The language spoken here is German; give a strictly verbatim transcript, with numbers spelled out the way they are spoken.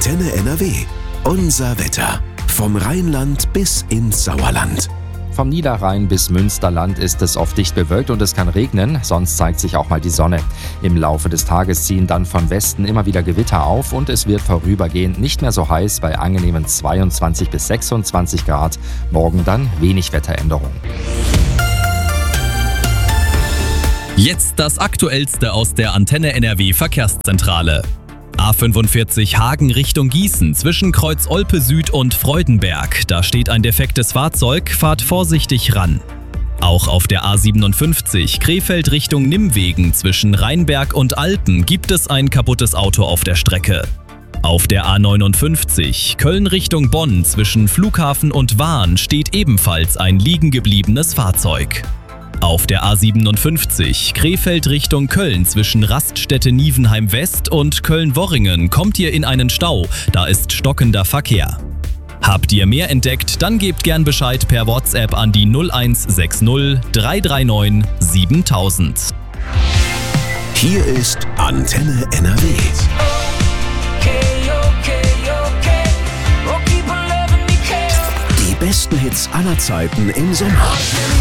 Antenne N R W. Unser Wetter. Vom Rheinland bis ins Sauerland. Vom Niederrhein bis Münsterland ist es oft dicht bewölkt und es kann regnen, sonst zeigt sich auch mal die Sonne. Im Laufe des Tages ziehen dann von Westen immer wieder Gewitter auf und es wird vorübergehend nicht mehr so heiß bei angenehmen zweiundzwanzig bis sechsundzwanzig Grad. Morgen dann wenig Wetteränderung. Jetzt das Aktuellste aus der Antenne N R W Verkehrszentrale. A fünfundvierzig Hagen Richtung Gießen zwischen Kreuz Olpe Süd und Freudenberg. Da steht ein defektes Fahrzeug, fahrt vorsichtig ran. Auch auf der A siebenundfünfzig Krefeld Richtung Nimwegen zwischen Rheinberg und Alpen gibt es ein kaputtes Auto auf der Strecke. Auf der A neunundfünfzig Köln Richtung Bonn zwischen Flughafen und Wahn steht ebenfalls ein liegengebliebenes Fahrzeug. Auf der A siebenundfünfzig Krefeld Richtung Köln zwischen Raststätte-Nievenheim West und Köln-Worringen kommt ihr in einen Stau, da ist stockender Verkehr. Habt ihr mehr entdeckt, dann gebt gern Bescheid per WhatsApp an die null eins sechs null drei drei neun siebentausend. Hier ist Antenne N R W. Die besten Hits aller Zeiten im Sommer.